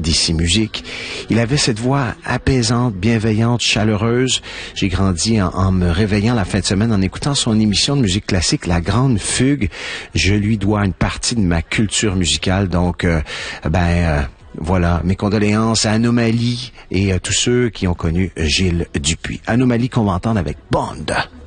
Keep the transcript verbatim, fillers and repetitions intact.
d'Ici Musique. Il avait cette voix apaisante, bienveillante, chaleureuse. J'ai grandi en, en me réveillant la fin de semaine en écoutant son émission de musique classique, La Grande Fugue. Je lui dois une partie de ma culture musicale, donc euh, ben euh, voilà, mes condoléances à Anomalie et à tous ceux qui ont connu Gilles Dupuis. Anomalie qu'on va entendre avec Bond.